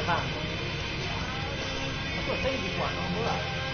fanno? Ma tu sei di qua, non volare.